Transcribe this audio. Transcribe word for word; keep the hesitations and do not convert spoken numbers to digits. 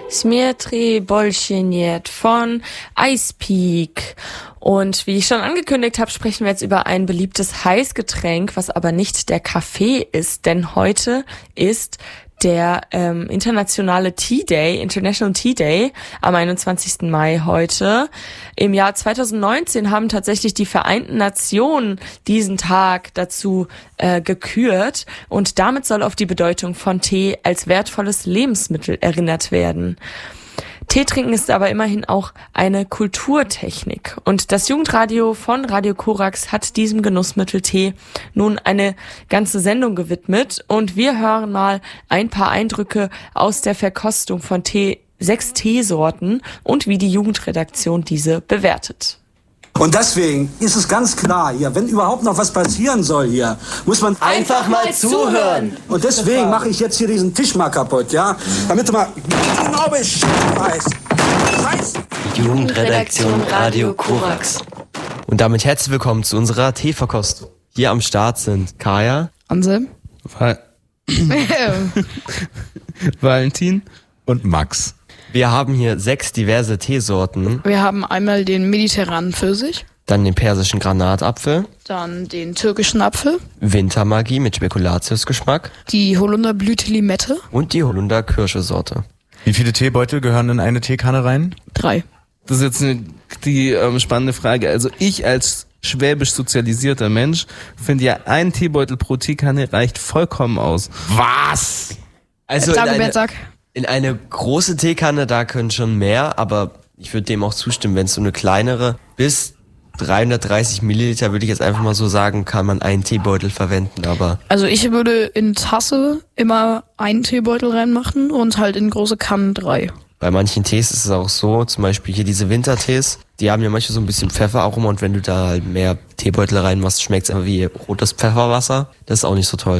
Smetri Bolshinjet von Ice Peak. Und wie ich schon angekündigt habe, sprechen wir jetzt über ein beliebtes Heißgetränk, was aber nicht der Kaffee ist, denn heute ist der ähm, internationale Tea Day, International Tea Day am einundzwanzigsten Mai heute. Im Jahr zweitausendneunzehn haben tatsächlich die Vereinten Nationen diesen Tag dazu äh, gekürt und damit soll auf die Bedeutung von Tee als wertvolles Lebensmittel erinnert werden. Tee trinken ist aber immerhin auch eine Kulturtechnik. Und das Jugendradio von Radio Korax hat diesem Genussmittel Tee nun eine ganze Sendung gewidmet. Und wir hören mal ein paar Eindrücke aus der Verkostung von Tee, sechs Teesorten und wie die Jugendredaktion diese bewertet. Und deswegen ist es ganz klar hier, wenn überhaupt noch was passieren soll hier, muss man einfach mal zuhören. Und deswegen mache ich jetzt hier diesen Tisch mal kaputt, ja? Damit du mal genau Bescheid weißt. Scheiße. Jugendredaktion Radio Korax. Und damit herzlich willkommen zu unserer Teeverkostung. Hier am Start sind Kaya, Anselm, Val- Valentin und Max. Wir haben hier sechs diverse Teesorten. wir haben einmal den mediterranen Pfirsich, Dann den persischen Granatapfel, dann den türkischen Apfel, Wintermagie mit Spekulatiusgeschmack die Holunderblüte Limette, und die Holunder-Kirsche-Sorte. Wie viele Teebeutel gehören in eine Teekanne rein? drei. Das ist jetzt eine, die ähm, spannende Frage. Also ich als schwäbisch sozialisierter Mensch finde ja, ein Teebeutel pro Teekanne reicht vollkommen aus. Was? Also in Dagobert, eine, sag. in eine große Teekanne, da können schon mehr, aber ich würde dem auch zustimmen, wenn es so eine kleinere bis dreihundertdreißig Milliliter, würde ich jetzt einfach mal so sagen, kann man einen Teebeutel verwenden, aber Also ich würde in Tasse immer einen Teebeutel reinmachen und halt in große Kannen drei. bei manchen Tees ist es auch so, zum Beispiel hier diese Wintertees, die haben ja manchmal so ein bisschen Pfefferaroma und wenn du da halt mehr Teebeutel reinmachst, schmeckt es einfach wie rotes Pfefferwasser. Das ist auch nicht so toll.